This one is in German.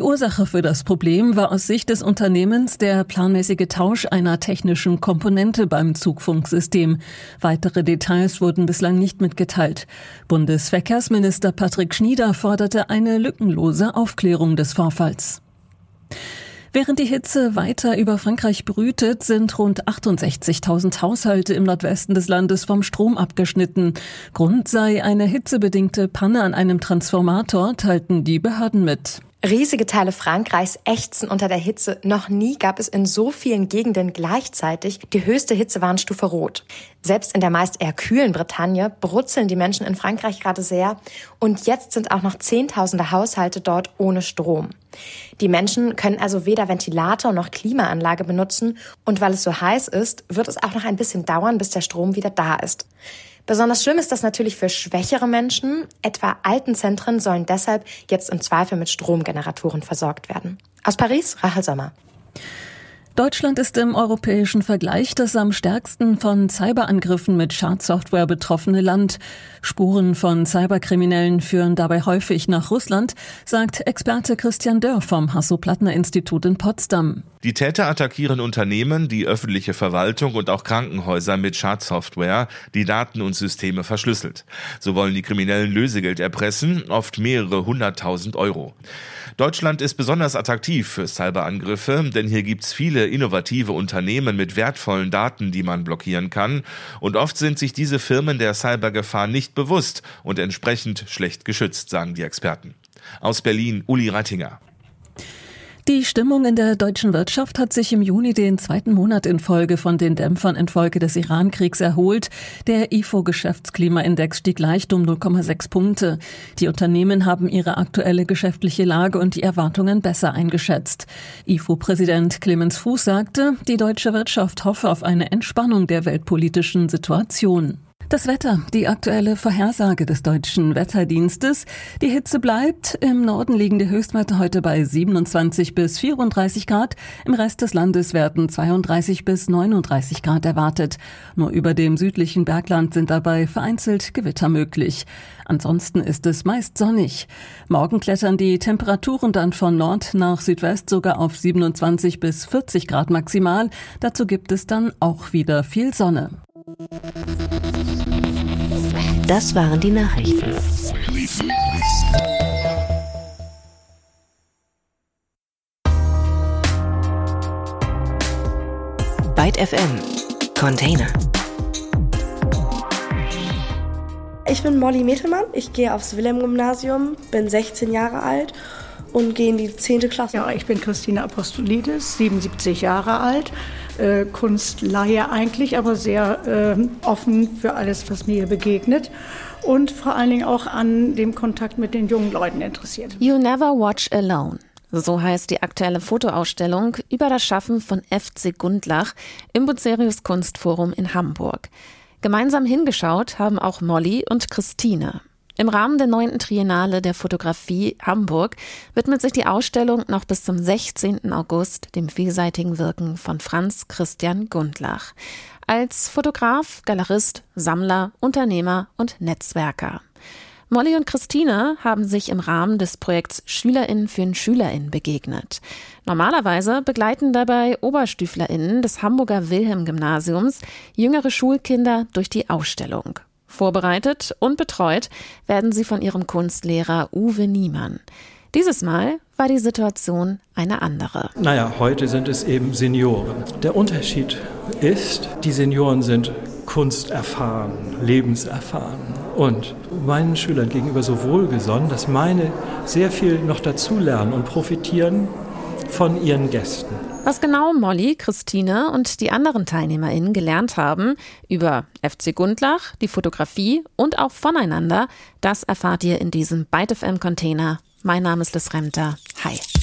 Die Ursache für das Problem war aus Sicht des Unternehmens der planmäßige Tausch einer technischen Komponente beim Zugfunksystem. Weitere Details wurden bislang nicht mitgeteilt. Bundesverkehrsminister Patrick Schnieder forderte eine lückenlose Aufklärung des Vorfalls. Während die Hitze weiter über Frankreich brütet, sind rund 68.000 Haushalte im Nordwesten des Landes vom Strom abgeschnitten. Grund sei eine hitzebedingte Panne an einem Transformator, teilten die Behörden mit. Riesige Teile Frankreichs ächzen unter der Hitze. Noch nie gab es in so vielen Gegenden gleichzeitig die höchste Hitzewarnstufe Rot. Selbst in der meist eher kühlen Bretagne brutzeln die Menschen in Frankreich gerade sehr. Und jetzt sind auch noch Zehntausende Haushalte dort ohne Strom. Die Menschen können also weder Ventilator noch Klimaanlage benutzen. Und weil es so heiß ist, wird es auch noch ein bisschen dauern, bis der Strom wieder da ist. Besonders schlimm ist das natürlich für schwächere Menschen. Etwa Altenzentren sollen deshalb jetzt im Zweifel mit Stromgeneratoren versorgt werden. Aus Paris, Rachel Sommer. Deutschland ist im europäischen Vergleich das am stärksten von Cyberangriffen mit Schadsoftware betroffene Land. Spuren von Cyberkriminellen führen dabei häufig nach Russland, sagt Experte Christian Dörr vom Hasso-Plattner-Institut in Potsdam. Die Täter attackieren Unternehmen, die öffentliche Verwaltung und auch Krankenhäuser mit Schadsoftware, die Daten und Systeme verschlüsselt. So wollen die Kriminellen Lösegeld erpressen, oft mehrere 100.000 Euro. Deutschland ist besonders attraktiv für Cyberangriffe, denn hier gibt's viele innovative Unternehmen mit wertvollen Daten, die man blockieren kann. Und oft sind sich diese Firmen der Cybergefahr nicht bewusst und entsprechend schlecht geschützt, sagen die Experten. Aus Berlin, Uli Rattinger. Die Stimmung in der deutschen Wirtschaft hat sich im Juni den zweiten Monat in Folge von den Dämpfern infolge des Iran-Kriegs erholt. Der IFO-Geschäftsklimaindex stieg leicht um 0,6 Punkte. Die Unternehmen haben ihre aktuelle geschäftliche Lage und die Erwartungen besser eingeschätzt. IFO-Präsident Clemens Fuß sagte, die deutsche Wirtschaft hoffe auf eine Entspannung der weltpolitischen Situation. Das Wetter, die aktuelle Vorhersage des Deutschen Wetterdienstes. Die Hitze bleibt. Im Norden liegen die Höchstwerte heute bei 27 bis 34 Grad. Im Rest des Landes werden 32 bis 39 Grad erwartet. Nur über dem südlichen Bergland sind dabei vereinzelt Gewitter möglich. Ansonsten ist es meist sonnig. Morgen klettern die Temperaturen dann von Nord nach Südwest sogar auf 27 bis 40 Grad maximal. Dazu gibt es dann auch wieder viel Sonne. Das waren die Nachrichten. Byte FM Container. Ich bin Molly Metelmann, ich gehe aufs Wilhelm-Gymnasium, bin 16 Jahre alt und gehe in die 10. Klasse. Ja, ich bin Christina Apostolidis, 77 Jahre alt, Kunstlaie eigentlich, aber sehr offen für alles, was mir begegnet und vor allen Dingen auch an dem Kontakt mit den jungen Leuten interessiert. You Never Watch Alone. So heißt die aktuelle Fotoausstellung über das Schaffen von FC Gundlach im Bucerius Kunstforum in Hamburg. Gemeinsam hingeschaut haben auch Molly und Christine. Im Rahmen der 9. Triennale der Fotografie Hamburg widmet sich die Ausstellung noch bis zum 16. August dem vielseitigen Wirken von Franz Christian Gundlach. Als Fotograf, Galerist, Sammler, Unternehmer und Netzwerker. Molly und Christine haben sich im Rahmen des Projekts SchülerInnen für SchülerInnen begegnet. Normalerweise begleiten dabei OberstüflerInnen des Hamburger Wilhelm-Gymnasiums jüngere Schulkinder durch die Ausstellung. Vorbereitet und betreut werden sie von ihrem Kunstlehrer Uwe Niemann. Dieses Mal war die Situation eine andere. Heute sind es eben Senioren. Der Unterschied ist, die Senioren sind kunsterfahren, lebenserfahren und meinen Schülern gegenüber so wohlgesonnen, dass meine sehr viel noch dazulernen und profitieren von ihren Gästen. Was genau Molly, Christine und die anderen TeilnehmerInnen gelernt haben über FC Gundlach, die Fotografie und auch voneinander, das erfahrt ihr in diesem Byte FM Container. Mein Name ist Liz Remter. Hi.